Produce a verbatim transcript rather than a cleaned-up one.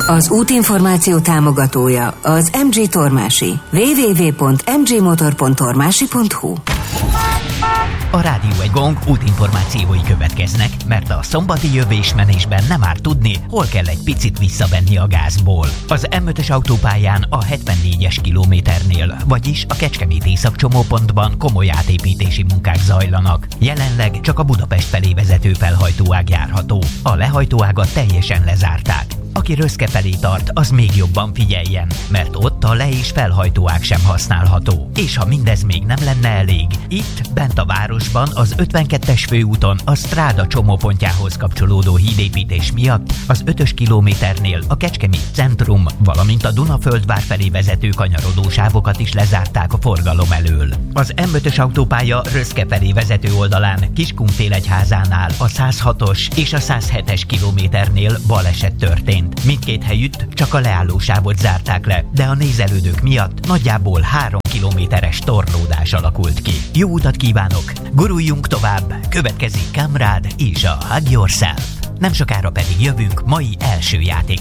Az útinformáció támogatója az em gé Tormási. double-u double-u double-u pont em gé motor pont tormási pont hu. A Rádió egy Gong útinformációi következnek, mert a szombati jövésmenésben nem árt tudni, hol kell egy picit visszavenni a gázból. Az em ötös autópályán a hetvennégyes kilométernél, vagyis a Kecskemét északcsomópontban komoly átépítési munkák zajlanak. Jelenleg csak a Budapest felé vezető felhajtóág járható. A lehajtóágat teljesen lezárták. Aki Röszke felé tart, az még jobban figyeljen, mert ott a le- és felhajtóág sem használható. És ha mindez még nem lenne elég, itt, bent a városban, az ötvenkettes főúton a Stráda csomópontjához kapcsolódó hídépítés miatt az ötös kilométernél a Kecskemét centrum, valamint a Dunaföldvár felé vezető kanyarodósávokat is lezárták a forgalom elől. Az em ötös autópálya Röszke felé vezető oldalán Kiskunfélegyházánál a száz hatos és a száz hetes kilométernél baleset történt. Mindkét helyütt csak a leállósávot zárták le, de a nézelődők miatt nagyjából három kilométeres torlódás alakult ki. Jó utat kívánok! Guruljunk tovább! Következik Kamrád és a Hug Yourself. Nem sokára pedig jövünk mai első játék